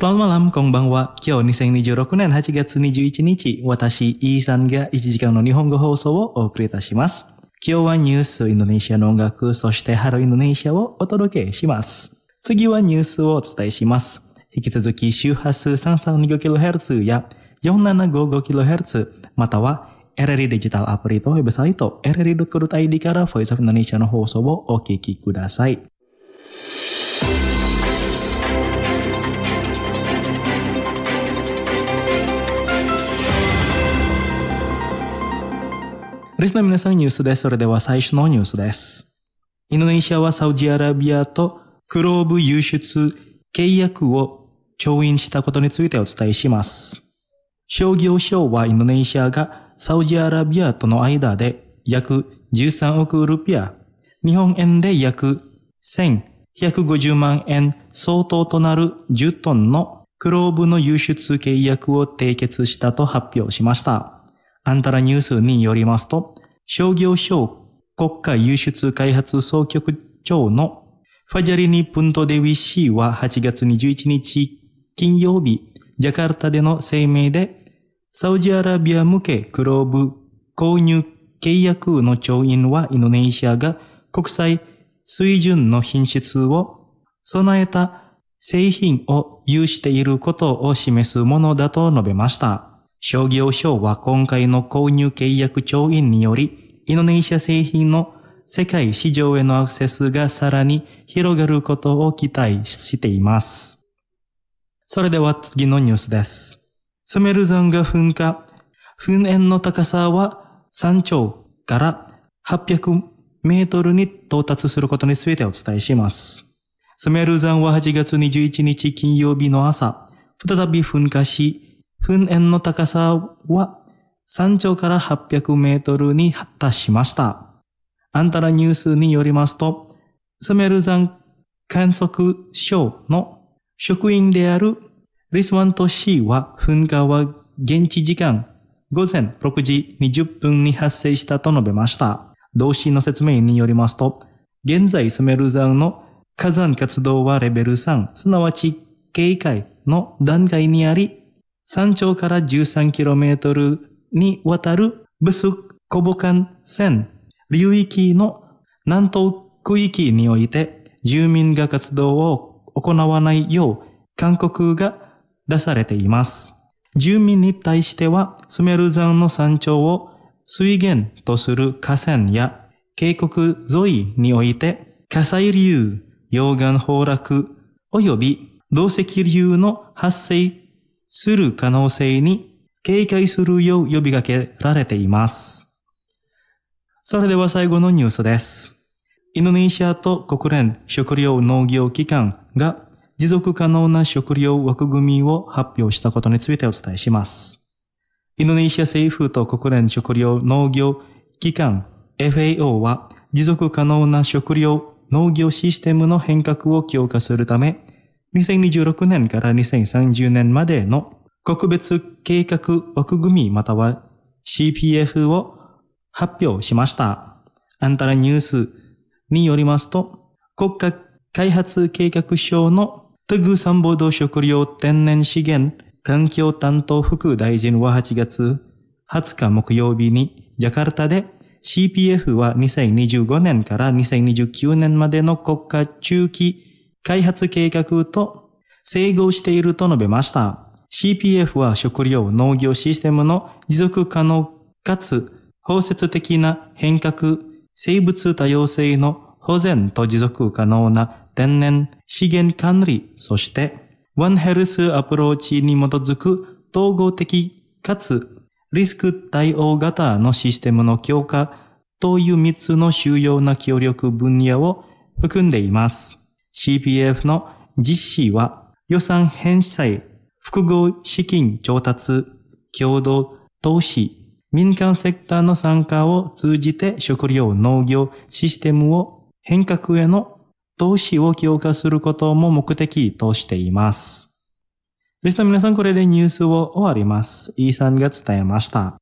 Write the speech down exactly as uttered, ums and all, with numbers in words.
Selamat malam, konbanwa. Kyoにせんにじゅうろくねんはちがつにじゅういちにち、私、イーさんがいちじかんの日本語放送をお送りいたします。今日はニュース、インドネシアの音楽、そしてハローインドネシアをお届けします。次はニュースをお伝えします。引き続き周波数 さんさんにごキロヘルツ や よんななごごキロヘルツ、または エルエルイー デジタルアプリとウェブサイト エルエルイードットコムドットアイディー から Voice of Indonesia の放送をお聞きください。リスナーの皆さん、ニュースです。それでは最初のニュースです。インドネシアはサウジアラビアとクローブ輸出契約を調印したことについてお伝えします。商業省はインドネシアがサウジアラビアとの間で約じゅうさんおくルピア、日本円で約せんひゃくごじゅうまんえん相当となるじゅっトンのクローブの輸出契約を締結したと発表しました。アンタラニュースによりますと、商業省国家輸出開発総局長のファジャリニ・プントデウィ氏ははちがつにじゅういちにち金曜日、ジャカルタでの声明で、サウジアラビア向けクローブ購入契約の調印はインドネシアが国際水準の品質を備えた製品を有していることを示すものだと述べました。商業省は今回の購入契約調印により、インドネシア製品の世界市場へのアクセスがさらに広がることを期待しています。それでは次のニュースです。スメル山が噴火。噴煙の高さは山頂からはっぴゃくメートルに到達することについてお伝えします。スメル山ははちがつにじゅういちにち金曜日の朝、再び噴火し、噴煙の高さは山頂からはっぴゃくメートルに達しました。アンタラニュースによりますと、スメル山観測所の職員であるリスワント氏は噴火は現地時間ごぜんろくじにじゅっぷんに発生したと述べました。同氏の説明によりますと、現在スメル山の火山活動はレベルさん、すなわち警戒の段階にあり、山頂から じゅうさんキロメートル にわたるブスコボカン線流域の南東区域において住民が活動を行わないよう勧告が出されています。住民に対してはスメル山の山頂を水源とする河川や渓谷沿いにおいて火砕流、溶岩崩落及び土石流の発生する可能性に警戒するよう呼びかけられています。それでは最後のニュースです。インドネシアと国連食糧農業機関が持続可能な食糧枠組みを発表したことについてお伝えします。インドネシア政府と国連食糧農業機関 エフエーオー は持続可能な食糧農業システムの変革を強化するため、にせんにじゅうろくねんからにせんさんじゅうねんまでの国別計画枠組みまたは シーピーエフ を発表しました。アンタラニュースによりますと、国家開発計画省のトゥグサンボド食料天然資源環境担当副大臣ははちがつはつか木曜日にジャカルタで シーピーエフ はにせんにじゅうごねんからにせんにじゅうきゅうねんまでの国家中期開発計画と整合していると述べました。シーピーエフ は食料農業システムの持続可能かつ包摂的な変革、生物多様性の保全と持続可能な天然資源管理、そしてワンヘルスアプローチに基づく統合的かつリスク対応型のシステムの強化というみっつの主要な協力分野を含んでいます。シーピーエフ の実施は予算編成、複合資金調達、共同投資、民間セクターの参加を通じて食料農業システムを変革への投資を強化することも目的としています。リスナーの皆さん、これでニュースを終わります。イーさんが伝えました。